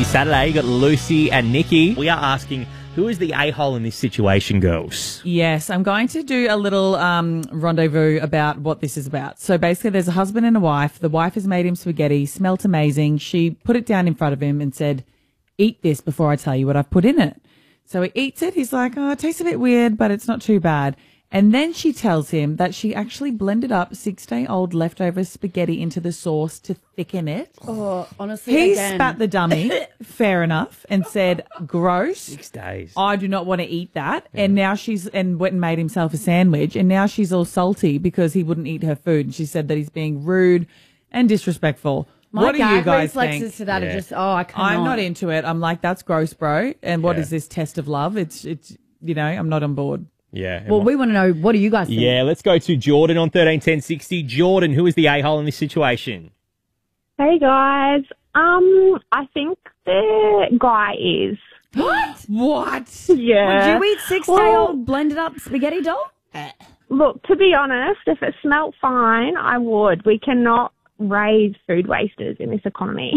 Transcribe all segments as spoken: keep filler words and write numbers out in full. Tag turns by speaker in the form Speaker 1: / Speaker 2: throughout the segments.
Speaker 1: Saturday. You got Lucy and Nikki. We are asking, who is the a-hole in this situation, girls?
Speaker 2: Yes, I'm going to do a little um, rendezvous about what this is about. So basically there's a husband and a wife. The wife has made him spaghetti, smelt amazing. She put it down in front of him and said, eat this before I tell you what I've put in it. So he eats it. He's like, oh, it tastes a bit weird, but it's not too bad. And then she tells him that she actually blended up six-day-old leftover spaghetti into the sauce to thicken it.
Speaker 3: Oh, honestly,
Speaker 2: He
Speaker 3: again.
Speaker 2: spat the dummy, fair enough, and said, gross.
Speaker 1: Six days.
Speaker 2: I do not want to eat that. Yeah. And now she's, and went and made himself a sandwich, and now she's all salty because he wouldn't eat her food. And she said that he's being rude and disrespectful.
Speaker 3: My
Speaker 2: what do you guys
Speaker 3: reflexes
Speaker 2: think?
Speaker 3: to that
Speaker 1: Yeah.
Speaker 3: are just, oh, I can't.
Speaker 2: I'm not into it. I'm like, that's gross, bro. And what
Speaker 1: Yeah.
Speaker 2: is this test of love? It's, it's, you know, I'm not on board.
Speaker 1: Yeah.
Speaker 3: Well, we want to know, what do you guys think?
Speaker 1: Yeah, let's go to Jordan on thirteen ten sixty. Jordan, who is the a-hole in this situation?
Speaker 4: Hey guys, um, I think the guy is.
Speaker 3: What?
Speaker 2: What?
Speaker 4: Yeah.
Speaker 3: Would you eat six-day-old blended up spaghetti doll?
Speaker 4: Look, to be honest, if it smelt fine, I would. We cannot raise food wasters in this economy.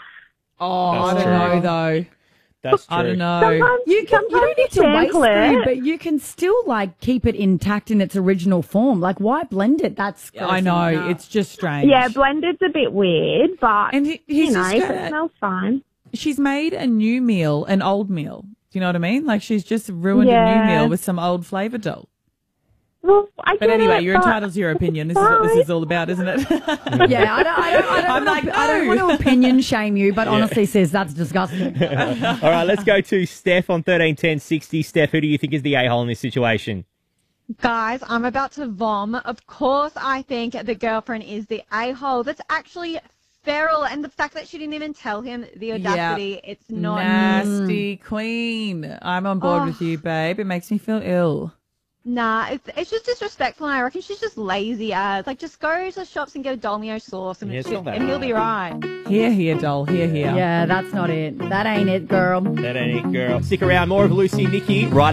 Speaker 2: Oh,
Speaker 1: That's
Speaker 2: I don't
Speaker 1: true.
Speaker 2: know, though.
Speaker 1: That's true.
Speaker 2: I don't know.
Speaker 4: Sometimes,
Speaker 3: You, can, you
Speaker 4: sometimes
Speaker 3: don't need to waste
Speaker 4: sample it.
Speaker 3: food, but you can still, like, keep it intact in its original form. Like, why blend it? That's gross
Speaker 2: I know.
Speaker 3: enough.
Speaker 2: It's just strange.
Speaker 4: Yeah, blended's a bit weird, but,
Speaker 2: And he, he's
Speaker 4: you know,
Speaker 2: just
Speaker 4: if
Speaker 2: gonna-
Speaker 4: it smells fine.
Speaker 2: she's made a new meal, an old meal. Do you know what I mean? Like, she's just ruined a
Speaker 4: Yeah.
Speaker 2: new meal with some old flavour doll.
Speaker 4: Well, I
Speaker 2: But
Speaker 4: get
Speaker 2: anyway,
Speaker 4: it,
Speaker 2: you're
Speaker 4: but
Speaker 2: entitled to your opinion. This is what this
Speaker 4: fine.
Speaker 2: is all about, isn't it?
Speaker 3: Yeah, I don't, I don't, I don't,
Speaker 2: I'm
Speaker 3: want,
Speaker 2: like,
Speaker 3: to, I don't
Speaker 2: no.
Speaker 3: want to opinion shame you, but honestly, says that's disgusting.
Speaker 1: All right, let's go to Steph on thirteen ten sixty. Steph, who do you think is the a-hole in this situation?
Speaker 5: Guys, I'm about to vom. Of course, I think the girlfriend is the a-hole. That's actually feral, and the fact that she didn't even tell him the audacity, it's not.
Speaker 2: Nasty queen. I'm on board
Speaker 5: Oh.
Speaker 2: with you, babe. It makes me feel ill.
Speaker 5: Nah, it's, it's just disrespectful, and I reckon she's just lazy as. Like, just go to the shops and get a Dolmio sauce, and,
Speaker 1: Yeah, it's
Speaker 5: it's
Speaker 1: not that
Speaker 5: and he'll be right.
Speaker 2: Here, here, doll. Here, here.
Speaker 3: Yeah, that's not it. That ain't it, girl.
Speaker 1: That ain't it, girl. Stick around. More of Lucy and Nikki right